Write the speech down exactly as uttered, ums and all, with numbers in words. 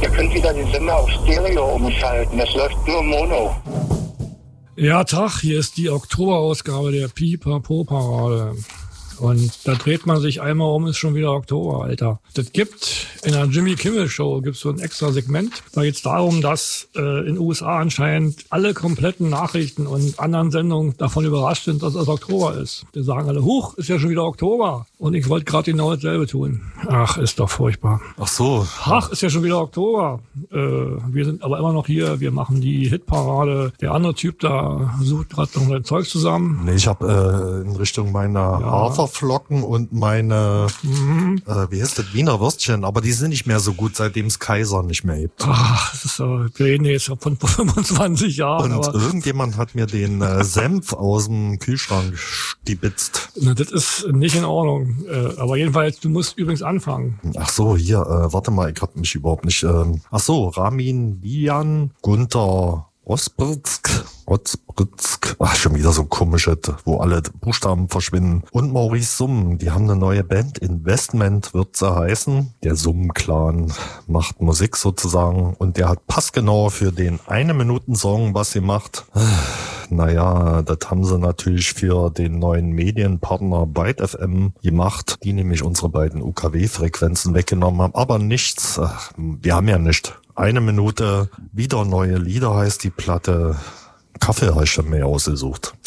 Ihr könnt wieder die Sender auf Stereo umschalten. Das läuft nur Mono. Ja, Tag, hier ist die Oktoberausgabe der Pipapo-Parade. Und da dreht man sich einmal um, ist schon wieder Oktober, Alter. Das gibt in der Jimmy Kimmel Show gibt's so ein extra Segment. Da geht's darum, dass äh, in den U S A anscheinend alle kompletten Nachrichten und anderen Sendungen davon überrascht sind, dass es Oktober ist. Die sagen alle, huch, ist ja schon wieder Oktober. Und ich wollte gerade genau dasselbe tun. Ach, ist doch furchtbar. Ach so. Ach, ist ja schon wieder Oktober. Äh, wir sind aber immer noch hier. Wir machen die Hitparade. Der andere Typ da sucht gerade noch sein Zeug zusammen. Nee, ich habe äh, in Richtung meiner Ja. Haferflocken und meine, Mhm. äh, wie heißt das, Wiener Würstchen. Aber die sind nicht mehr so gut, seitdem es Kaiser nicht mehr gibt. Ach, das ist so, wir reden jetzt von fünfundzwanzig Jahren. Und Aber irgendjemand hat mir den äh, Senf aus dem Kühlschrank stibitzt. na, das ist nicht in Ordnung. Äh, aber jedenfalls, du musst übrigens anfangen. Ach so, hier, äh, warte mal, ich hab mich überhaupt nicht, ähm, ach so, Ramin Lian, Gunther Osbritzk, Osbritzk, ach, schon wieder so komisches, wo alle Buchstaben verschwinden. Und Maurice Summ, die haben eine neue Band, Investment wird sie heißen. Der Summ-Clan macht Musik sozusagen und der hat passgenau für den eine-Minuten-Song, was sie macht. Naja, das haben sie natürlich für den neuen Medienpartner Byte F M gemacht, die nämlich unsere beiden U K W-Frequenzen weggenommen haben. Aber nichts, ach, wir haben ja nicht. Eine Minute, wieder neue Lieder heißt die Platte. Kaffee habe ich schon mehr ausgesucht.